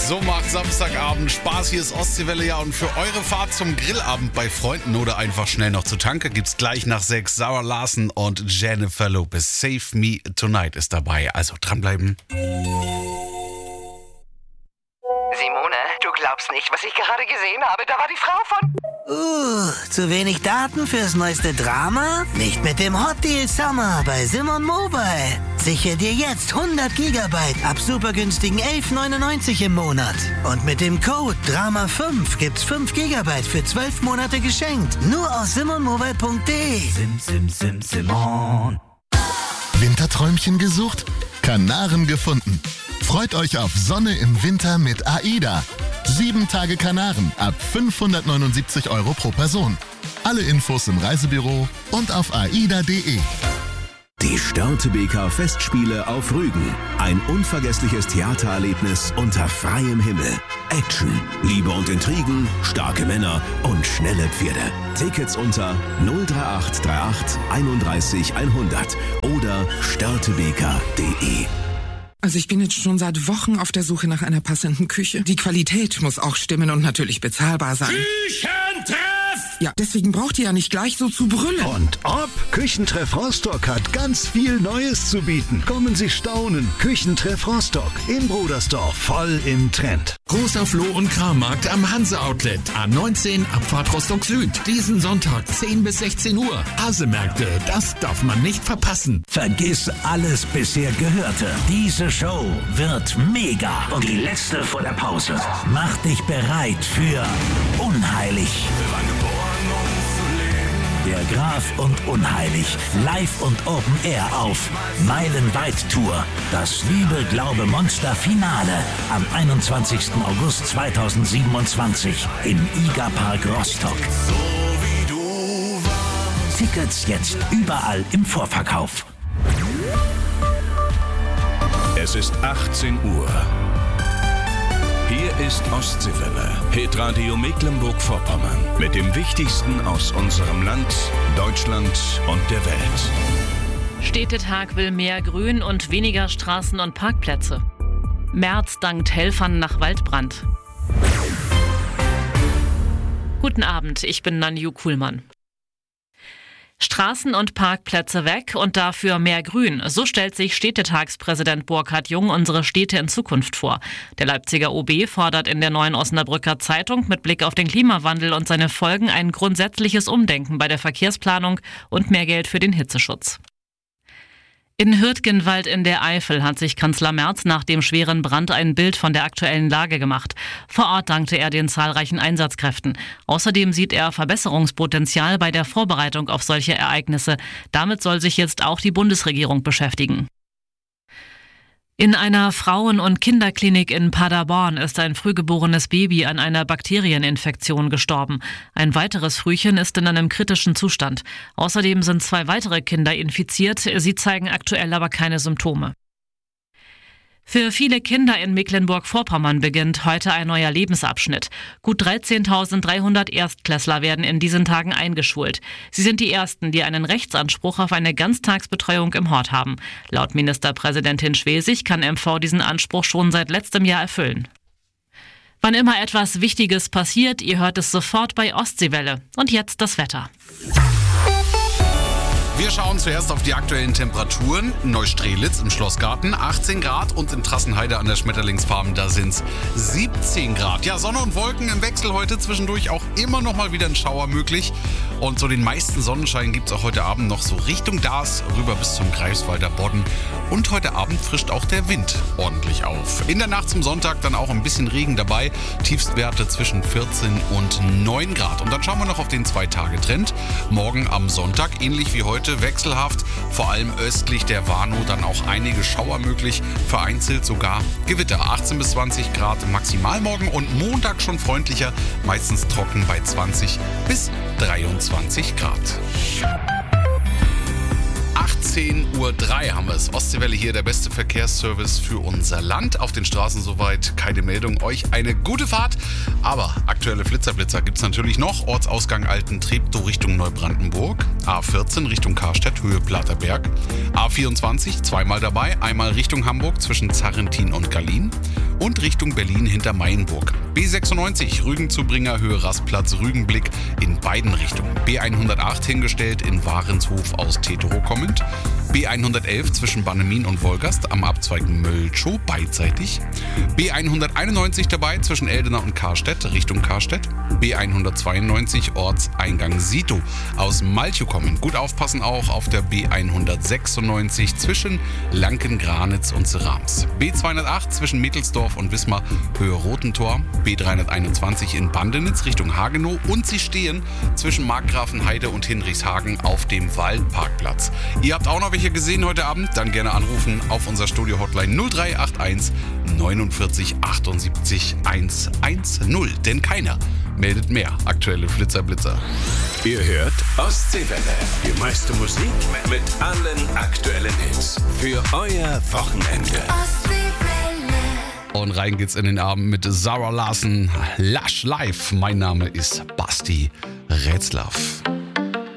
So macht Samstagabend Spaß. Hier ist Ostseewelle, ja. Und für eure Fahrt zum Grillabend bei Freunden oder einfach schnell noch zur Tanke gibt's gleich nach 6 Sarah Larson und Jennifer Lopez. Save Me Tonight ist dabei. Also dranbleiben. Simone, du glaubst nicht, was ich gerade gesehen habe. Da war die Frau von... Zu wenig Daten fürs neueste Drama? Nicht mit dem Hot Deal Summer bei Simon Mobile. Sichere dir jetzt 100 Gigabyte ab super günstigen 11,99 im Monat. Und mit dem Code DRAMA5 gibt's 5 Gigabyte für 12 Monate geschenkt. Nur auf simonmobile.de. Simon. Winterträumchen gesucht? Kanaren gefunden. Freut euch auf Sonne im Winter mit AIDA. 7 Tage Kanaren ab 579 € pro Person. Alle Infos im Reisebüro und auf aida.de. Die Störtebeker Festspiele auf Rügen. Ein unvergessliches Theatererlebnis unter freiem Himmel. Action, Liebe und Intrigen, starke Männer und schnelle Pferde. Tickets unter 03838 31 100 oder störtebeker.de. Also ich bin jetzt schon seit Wochen auf der Suche nach einer passenden Küche. Die Qualität muss auch stimmen und natürlich bezahlbar sein. Küchentreff! Ja, deswegen braucht ihr ja nicht gleich so zu brüllen. Und ob? Küchentreff Rostock hat ganz viel Neues zu bieten. Kommen Sie staunen. Küchentreff Rostock in Brudersdorf, voll im Trend. Großer Floh- und Krammarkt am Hanse-Outlet. A19, Abfahrt Rostock-Süd. Diesen Sonntag 10 bis 16 Uhr. Hasemärkte, das darf man nicht verpassen. Vergiss alles bisher Gehörte. Diese Show wird mega. Und die letzte vor der Pause. Mach dich bereit für Unheilig. Der Graf und Unheilig. Live und Open Air auf Meilenweit Tour. Das Liebe, Glaube, Monster Finale am 21. August 2027 im IGA-Park Rostock. Tickets jetzt überall im Vorverkauf. Es ist 18 Uhr. Hier ist Ostseewelle, Hitradio Mecklenburg-Vorpommern. Mit dem Wichtigsten aus unserem Land, Deutschland und der Welt. Städtetag will mehr Grün und weniger Straßen und Parkplätze. Merz dankt Helfern nach Waldbrand. Guten Abend, ich bin Nanju Kuhlmann. Straßen und Parkplätze weg und dafür mehr Grün. So stellt sich Städtetagspräsident Burkhard Jung unsere Städte in Zukunft vor. Der Leipziger OB fordert in der Neuen Osnabrücker Zeitung mit Blick auf den Klimawandel und seine Folgen ein grundsätzliches Umdenken bei der Verkehrsplanung und mehr Geld für den Hitzeschutz. In Hürtgenwald in der Eifel hat sich Kanzler Merz nach dem schweren Brand ein Bild von der aktuellen Lage gemacht. Vor Ort dankte er den zahlreichen Einsatzkräften. Außerdem sieht er Verbesserungspotenzial bei der Vorbereitung auf solche Ereignisse. Damit soll sich jetzt auch die Bundesregierung beschäftigen. In einer Frauen- und Kinderklinik in Paderborn ist ein frühgeborenes Baby an einer Bakterieninfektion gestorben. Ein weiteres Frühchen ist in einem kritischen Zustand. Außerdem sind 2 weitere Kinder infiziert. Sie zeigen aktuell aber keine Symptome. Für viele Kinder in Mecklenburg-Vorpommern beginnt heute ein neuer Lebensabschnitt. Gut 13.300 Erstklässler werden in diesen Tagen eingeschult. Sie sind die ersten, die einen Rechtsanspruch auf eine Ganztagsbetreuung im Hort haben. Laut Ministerpräsidentin Schwesig kann MV diesen Anspruch schon seit letztem Jahr erfüllen. Wann immer etwas Wichtiges passiert, ihr hört es sofort bei Ostseewelle. Und jetzt das Wetter. Wir schauen zuerst auf die aktuellen Temperaturen. Neustrelitz im Schlossgarten 18 Grad und in Trassenheide an der Schmetterlingsfarm, da sind's 17 Grad. Ja, Sonne und Wolken im Wechsel heute, zwischendurch auch immer noch mal wieder ein Schauer möglich. Und so den meisten Sonnenschein gibt's auch heute Abend noch so Richtung Dars rüber bis zum Greifswalder Bodden. Und heute Abend frischt auch der Wind ordentlich auf. In der Nacht zum Sonntag dann auch ein bisschen Regen dabei. Tiefstwerte zwischen 14 und 9 Grad. Und dann schauen wir noch auf den 2-Tage-Trend. Morgen am Sonntag, ähnlich wie heute, wechselhaft, vor allem östlich der Warnow dann auch einige Schauer möglich, vereinzelt sogar Gewitter. 18 bis 20 Grad maximal morgen und Montag schon freundlicher, meistens trocken bei 20 bis 23 Grad. 18:03 Uhr haben wir es. Ostseewelle hier, der beste Verkehrsservice für unser Land. Auf den Straßen soweit keine Meldung. Euch eine gute Fahrt. Aber aktuelle Flitzer gibt es natürlich noch. Ortsausgang Altentreptow Richtung Neubrandenburg. A14 Richtung Karstedt, Höhe Platterberg. A24 zweimal dabei. Einmal Richtung Hamburg zwischen Zarrentin und Gallien. Und Richtung Berlin hinter Mainburg. B96 Rügen-Zubringer, Höhe Rastplatz, Rügenblick in beiden Richtungen. B108 hingestellt in Warenshof aus Teterow kommend. B111 zwischen Bannemin und Wolgast am Abzweig Mölchow beidseitig. B191 dabei zwischen Eldena und Karstedt Richtung Karstedt. B192 Ortseingang Sito aus Malchow kommend. Gut aufpassen auch auf der B196 zwischen Lanken-Granitz und Serams. B208 zwischen Mittelsdorf und Wismar, Höhe Rotentor. B321 in Bandenitz Richtung Hagenow und sie stehen zwischen Markgrafenheide und Hinrichshagen auf dem Waldparkplatz. Ihr habt auch noch welche gesehen heute Abend? Dann gerne anrufen auf unser Studio-Hotline 0381 49 78 110. Denn keiner meldet mehr aktuelle Flitzer-Blitzer. Ihr hört Ostseewelle. Die meiste Musik mit allen aktuellen Hits. Für euer Wochenende. Und rein geht's in den Abend mit Zara Larsson, Lush Life. Mein Name ist Basti Rätzlaff.